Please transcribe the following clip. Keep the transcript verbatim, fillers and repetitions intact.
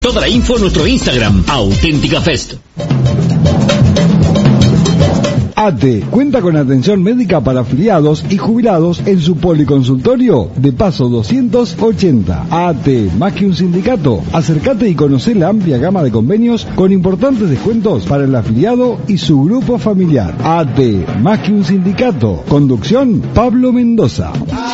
Toda la info en nuestro Instagram, Auténtica Fest. A T E cuenta con atención médica para afiliados y jubilados en su policonsultorio de Paso doscientos ochenta. A T E, más que un sindicato, acércate y conoce la amplia gama de convenios con importantes descuentos para el afiliado y su grupo familiar. A T E, más que un sindicato. Conducción, Pablo Mendoza.